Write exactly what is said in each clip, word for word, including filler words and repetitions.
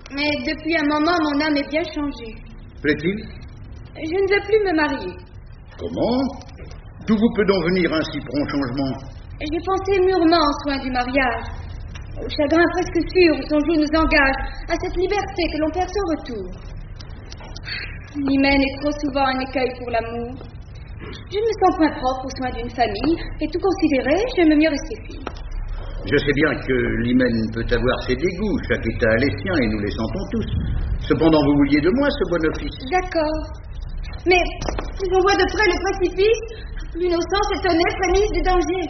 Mais depuis un moment, mon âme est bien changée. Plaît-il? Je ne veux plus me marier. Comment? D'où vous peut donc venir un si prompt changement? J'ai pensé mûrement au soin du mariage, au chagrin presque sûr où son joug nous engage, à cette liberté que l'on perd sans retour. L'hymen est trop souvent un écueil pour l'amour. Je ne me sens point propre aux soins d'une famille, et tout considéré, j'aime mieux rester fille. Je sais bien que l'hymen peut avoir ses dégoûts, chaque état a les siens, et nous les sentons tous. Cependant, vous vouliez de moi ce bon office. D'accord. Mais plus on voit de près le précipice, plus nos sens étonnés frémissent du danger.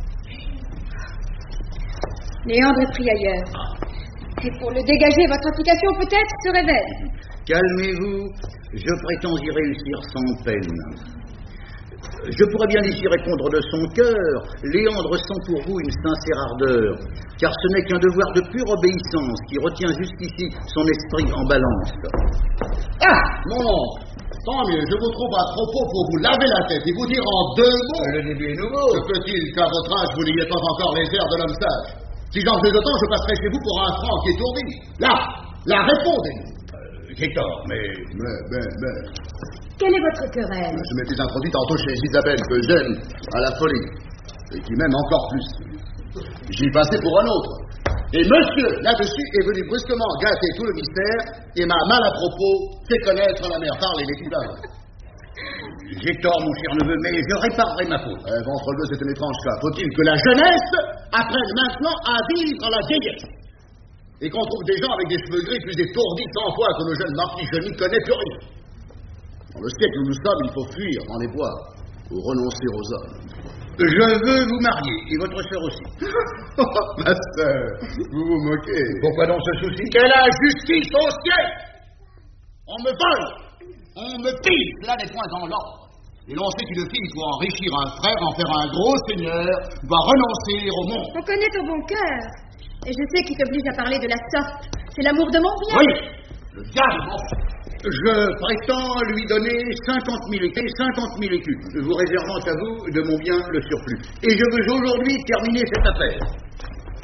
Léandre prie ailleurs. Et pour le dégager, votre application peut-être se révèle. Calmez-vous, je prétends y réussir sans peine. Je pourrais bien ici répondre de son cœur. Léandre sent pour vous une sincère ardeur, car ce n'est qu'un devoir de pure obéissance qui retient jusqu'ici son esprit en balance. Ah, mon oncle, tant mieux, je vous trouve à propos pour vous laver la tête et vous dire en deux mots. Le début est nouveau. Se peut-il qu'à votre âge, vous n'ayez pas encore les airs de l'homme sage? Si j'en faisais autant, je passerais chez vous pour un franc qui étourdi. Là, là, répondez. Euh, J'ai tort, mais... Mais, mais, mais... Quelle est votre querelle? Je m'étais introduit tantôt chez Isabelle, que j'aime à la folie, et qui m'aime encore plus. J'y passais pour un autre. Et monsieur, là-dessus, est venu brusquement gâter tout le mystère et m'a mal à propos fait connaître la mère. Parlez, l'équipage. J'ai tort, mon cher neveu, mais je réparerai ma faute. Euh, ventre bleu, c'est un étrange cas. Faut-il que la jeunesse apprenne maintenant à vivre à la vieillesse? Et qu'on trouve des gens avec des cheveux gris plus étourdis cent fois que le jeune marquis, je n'y connais plus rien. Dans le siècle où nous sommes, il faut fuir dans les bois ou renoncer aux hommes. Je veux vous marier, et votre sœur aussi. Ma sœur, vous vous moquez. Pourquoi donc ce souci? Quelle injustice au ciel! On me vole, on me pille, cela n'est point dans l'ordre. Et l'on sait qu'une fille doit enrichir un frère, en faire un gros seigneur, doit renoncer au monde. On connaît ton bon cœur. Et je sais qui t'oblige à parler de la sorte. C'est l'amour de mon bien. Oui, le diable, mon frère. Je prétends lui donner cinquante mille écus, cinquante mille écus, vous réservant à vous de mon bien le surplus. Et je veux aujourd'hui terminer cette affaire.